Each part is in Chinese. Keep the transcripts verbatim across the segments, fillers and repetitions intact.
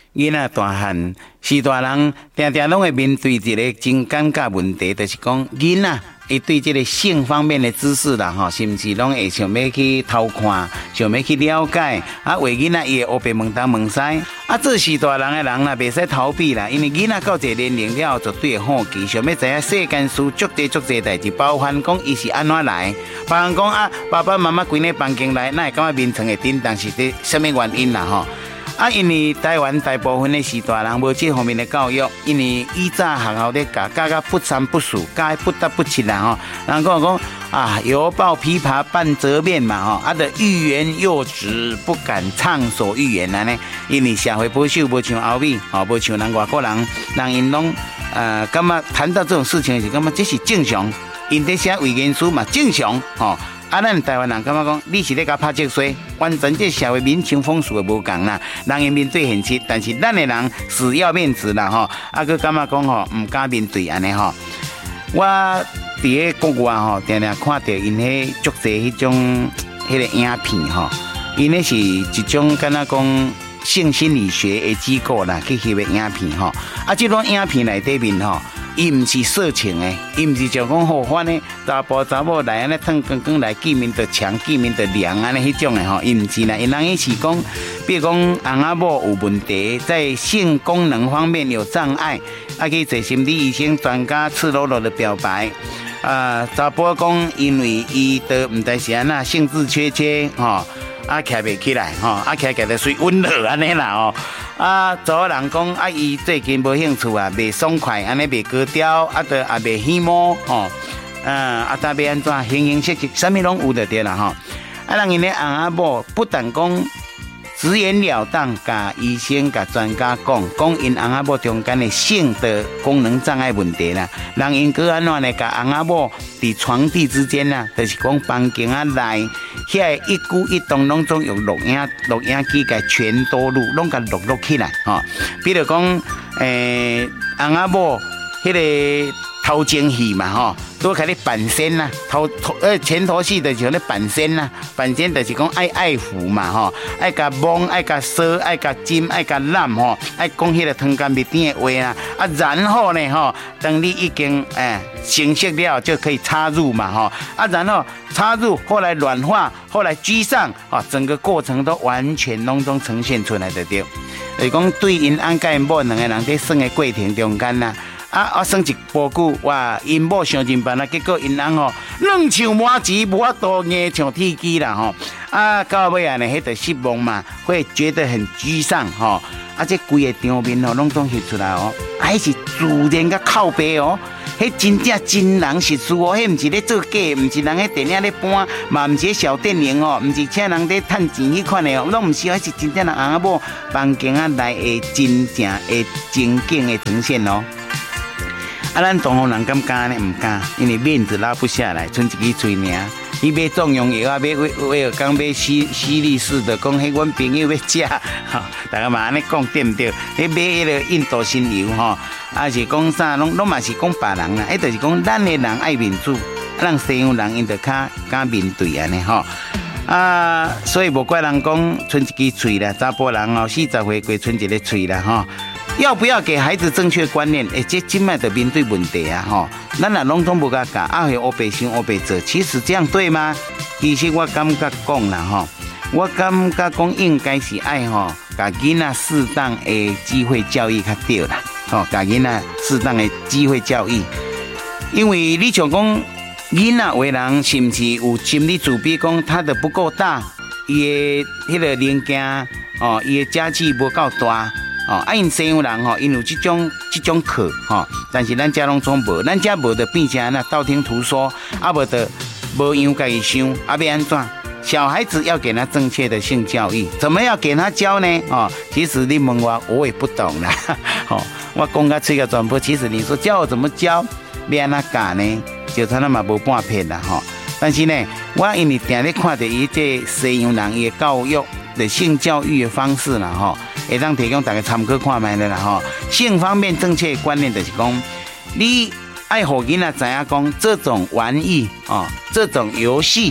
囡仔大汉是大人，常常拢会面对一个真尴尬问题，就是讲囡仔伊对这个性方面的知识啦，吼，是毋是拢会想要去偷看，想要去了解？啊，为囡仔伊会黑白问东问西，啊，做是大人的人啦，袂使逃避啦，因为囡仔到一个年龄了，绝对会好奇，想要知影世间事足多足多代志，包含讲伊是安怎来，别人讲啊，爸爸妈妈关咧房间内，那会感觉眠床会震动，是伫什么原因啦？吼。啊，因为台湾大部分的是大人无这方面的教育，因为以早学校咧教教个不三不四，教不得不亲啦吼。人讲讲啊，犹抱琵琶半遮面嘛吼，啊，的欲言又止，不敢畅所欲言啦呢。因为社会保守，无像欧美，吼，无像人外国人，人因拢呃，感觉谈到这种事情是感觉这是正常，因在写遗言书嘛正常吼。啊，咱台湾人感觉讲，你是咧甲拍节水，完全这社会民情风俗的无共啦。人会面对现实，但是咱的人死要面子啦吼。啊，佮感觉讲吼，唔敢面对安尼吼。我伫个国外吼，常常看到因迄足济迄种迄个影片吼，因迄是一种敢若讲性心理学的机构啦，去翕的影片吼。啊，这种影片内底面吼。伊唔是色情的，伊唔是像讲好欢的查甫查某来安尼烫光光来见面就强见面就凉安尼迄种的吼，伊唔是啦，因人伊是讲，比如讲翁仔某有问题，在性功能方面有障碍，啊去找心理医生专家赤裸裸的表白。啊，查甫讲因为伊都唔知是安那兴致缺缺吼，啊徛袂起来吼，啊徛起来随温热安尼啦吼。啊，查某人讲啊，伊最近无兴趣啊，袂爽快，安尼袂高调，啊，得也袂喜慕吼，啊，啊，搭要安怎形形色色，啥物拢有就对啦吼。啊，人因咧翁仔某不但讲直言了当，甲医生、甲专家讲，讲因翁仔某中间的性的功能障碍问题啦，人因个安怎呢？甲翁仔某伫床地之间啦，就是讲房间啊内。遐一举一动拢总用录影录影机甲全都录，拢甲录录起来吼。比如讲，诶、欸，翁仔某迄个头前戏嘛吼，都开始扮仙啦，头头呃前头戏的就是咧扮仙啦，扮仙就是讲爱爱抚嘛吼，爱甲摸，爱甲搔，爱甲จิ้，爱甲揽吼，爱讲迄个汤干蜜甜的话啦。啊，然后呢吼，等你已经诶成熟了，就可以插入嘛吼。啊，然后插入，后来软化，后来居上啊，整个过程都完全拢总呈现出来的对。就是讲对因翁甲因某两个人在耍的过程中间啦。啊！啊，算一波久，哇！因某上真办啦，结果因翁吼冷像麻糍，无法度硬像铁机啦吼。啊，到尾啊呢，迄个失望嘛，会觉得很沮丧吼。啊，这规个场面吼，拢总翕出来哦，还是自然甲靠背哦。迄真正真人实事哦，迄毋是咧做假，毋是人迄电影咧搬，嘛毋是小电影哦，毋是请人咧趁钱迄款的哦，拢毋是，迄是真正人翁仔某房间啊内的真正的情景的呈现哦。啊，咱东方人敢敢呢？唔敢，因为面子拉不下来，剩一支嘴尔。伊买壮阳药啊，买威威尔刚买西西力士的，讲迄阮朋友要食，吼，大家嘛安尼讲对毋对？迄买迄个印度新油吼，啊是讲啥？拢拢嘛是讲别人啦，迄就是讲咱的人爱面子，咱西洋人因着较敢面对安尼吼。啊，所以无怪人讲剩一支嘴啦，查甫人哦，四十岁过剩一个嘴啦吼。要不要给孩子正确观念？哎，这今麦的面对问题啊，吼，咱若拢总无甲教，啊，会乌白想乌白做，其实这样对吗？其实我感觉讲啦，吼，我感觉讲应该是爱吼，甲囡仔适当的机会教育较对啦，吼，甲囡仔适当的机会教育，因为你像讲囡仔为人是毋是有心理自卑，讲他的不够大，伊的迄个零件哦，伊的家具无够大。哦，啊，因西洋人吼，因有这种这种课吼，但是咱家拢总无，咱家无得变成那道听途说，啊，无得无样家己想，啊，要安怎？小孩子要给他正确的性教育，怎么要给他教呢？哦，其实你问我，我也不懂啦。哦，我讲个吹个传播，其实你说教我怎么教，要安怎教呢？就他那嘛无半片啦，吼。但是呢，我因为定咧看到伊这西洋人伊的教育的性教育的方式啦，吼。会当提供大家参考看卖的啦吼，性方面正确观念就是讲，你爱互囡仔知影讲这种玩意哦，这种游戏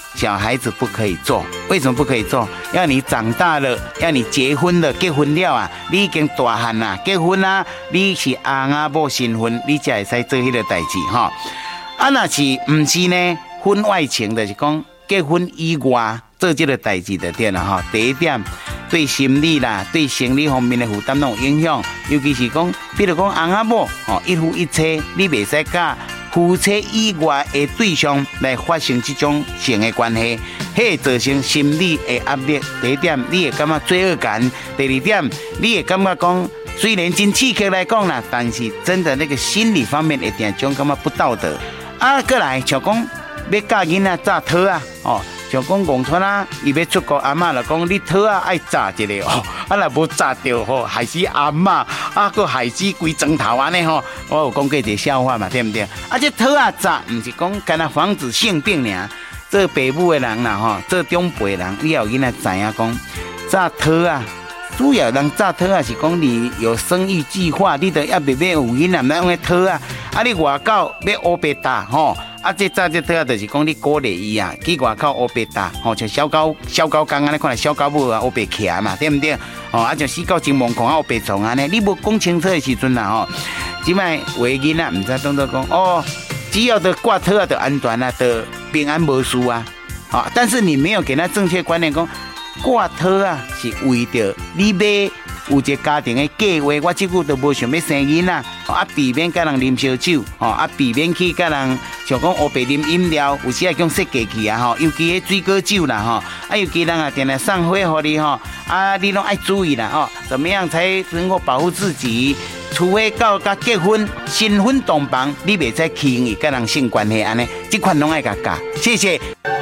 小孩子不可以做。为什么不可以做？要你长大了，要你结婚了，结婚了啊，你已经大汉啦，结婚啊，你是阿啊某身份，你才会使做迄个代志哈。啊，若是唔是呢？婚外情就是讲结婚以外做这个代志就对了哈。第一点，对心理啦、对生理方面的负担都有影响，尤其是讲，比如讲翁仔某哦，一夫一妻，你袂使甲夫妻以外的对象来发生这种性的关系，迄会造成心理的压力。第一点，你会感觉罪恶感；第二点，你会感觉讲，虽然真刺激来讲啦，但是真的那个心理方面一定种感觉不道德。啊，过来像讲要教囡仔炸讨啊，哦。像讲农村啊，伊要出国，阿嬷就讲你讨啊爱炸一个哦，啊若无炸着吼，害死阿嬷，啊个害死规砖头安尼吼。我有讲过一个笑话嘛，对不对？啊这讨啊炸，唔是讲干那防止性病尔。做爸母的人啦吼，做长辈的人，你要囡仔知影讲炸讨啊。主要人炸讨啊是讲你有生育计划，你得要别别有囡仔，唔通去讨啊。啊你外口要乌白搭吼。啊，这早这讨啊，就是讲你鼓励伊啊，去外口乌白搭，吼，像小狗、小狗公安尼，看来小狗母啊乌白徛嘛，对不对？哦，啊，像死狗真猛狂啊乌白虫安尼，你无讲清楚的时阵啦，吼，即摆话囡仔唔知当作讲，哦，只要得挂讨啊，得安全啊，得平安无事啊，哦，但是你没有给他正确观念，讲挂讨啊是为着你要。有一个家庭的计划，我即久都无想要生囡仔，啊避免甲人啉烧酒，吼啊避免去甲人像讲乌白啉饮料，有时啊讲设计去啊吼，尤其迄水果酒啦吼，啊尤其人啊定定送花互你吼，啊你拢爱注意啦吼，怎么样才能够保护自己？除非到甲结婚、新婚同房，你袂使轻易甲人性关系安尼，即款拢爱甲教，谢谢。